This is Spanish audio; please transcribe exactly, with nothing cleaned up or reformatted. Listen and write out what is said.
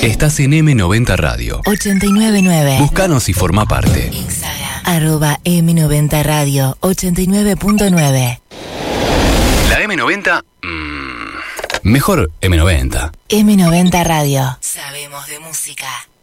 Estás en eme noventa Radio. ochenta y nueve nueve. Búscanos y forma parte. Instagram. Arroba eme noventa Radio ochenta y nueve punto nueve. La eme noventa... Mmm, mejor eme noventa. eme noventa Radio. Sabemos de música.